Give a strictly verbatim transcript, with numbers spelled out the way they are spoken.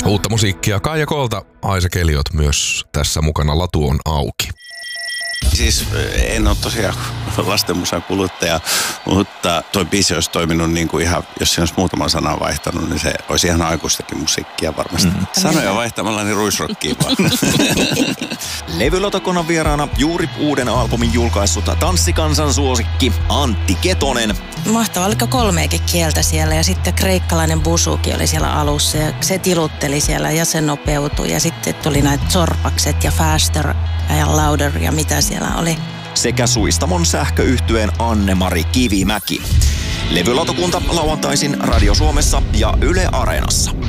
Uutta musiikkia Kaija Kolta, Aisa Keliot myös tässä mukana. Latu on auki. Siis en ole tosiaan lastenmusan kuluttaja, mutta toi biisi olisi toiminut niin kuin ihan, jos se olisi muutaman sanan vaihtanut, niin se olisi ihan aikuistakin musiikkia varmasti. Mm. Sanoja vaihtamalla niin ruisrokkiin vaan. Levylautakunnan vieraana juuri uuden albumin julkaissut tanssikansan suosikki Antti Ketonen. Mahtavaa, oliko kolmeakin kieltä siellä ja sitten kreikkalainen busuki oli siellä alussa ja se tilutteli siellä ja se nopeutui ja sitten tuli näitä sorpakset ja faster ja louder ja mitä siellä oli. Sekä Suistamon sähköyhtyeen Anne-Mari Kivimäki. Levylautakunta lauantaisin Radio Suomessa ja Yle Areenassa.